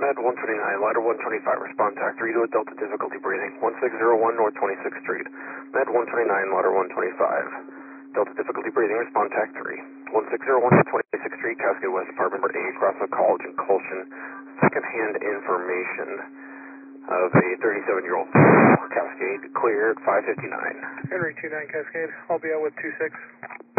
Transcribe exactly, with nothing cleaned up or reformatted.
Med one twenty-nine, ladder one twenty-five, respond tac three to a Delta difficulty breathing, one six zero one North twenty-sixth Street. Med one twenty-nine, ladder one twenty-five, Delta difficulty breathing, respond tac three, one six zero one North twenty-sixth Street, Cascade West, apartment number eight, Crossville College and Colson. Second-hand information of a thirty-seven-year-old Cascade, cleared five fifty-nine. Henry two nine Cascade, I'll be out with two six.